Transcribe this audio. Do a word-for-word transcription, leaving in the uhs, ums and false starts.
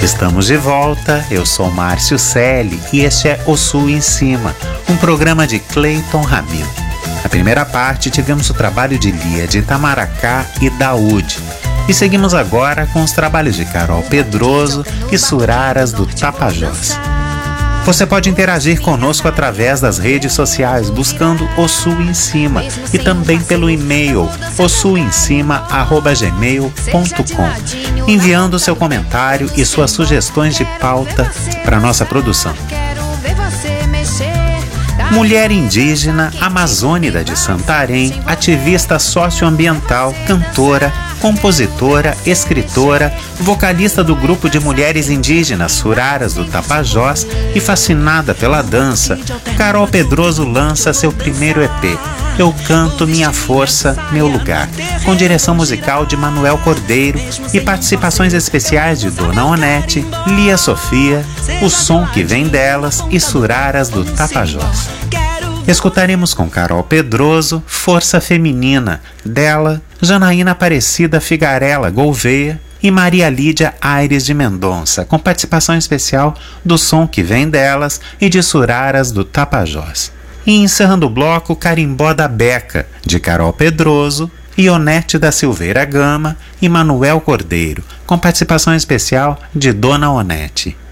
Estamos de volta, eu sou Márcio Selle e este é O Sul em Cima, um programa de Cleiton Ramil. Na primeira parte tivemos o trabalho de Lia de Itamaracá e Daúde. E seguimos agora com os trabalhos de Carol Pedroso e Suraras do Tapajós. Você pode interagir conosco através das redes sociais buscando O Sul em Cima e também pelo e-mail o sul em cima arroba gmail ponto com, enviando seu comentário e suas sugestões de pauta para nossa produção. Mulher indígena, amazônida de Santarém, ativista socioambiental, cantora, compositora, escritora, vocalista do grupo de mulheres indígenas Suraras do Tapajós e fascinada pela dança, Carol Pedroso lança seu primeiro E P, Eu Canto Minha Força, Meu Lugar, com direção musical de Manuel Cordeiro e participações especiais de Dona Onete, Lia Sofia, O Som Que Vem Delas e Suraras do Tapajós. Escutaremos com Carol Pedroso Força Feminina, dela Janaína Aparecida Figarella Gouveia e Maria Lídia Aires de Mendonça, com participação especial do Som Que Vem Delas e de Suraras do Tapajós. E encerrando o bloco, Carimbó da Beca, de Carol Pedroso, Ionete da Silveira Gama e Manuel Cordeiro, com participação especial de Dona Onete.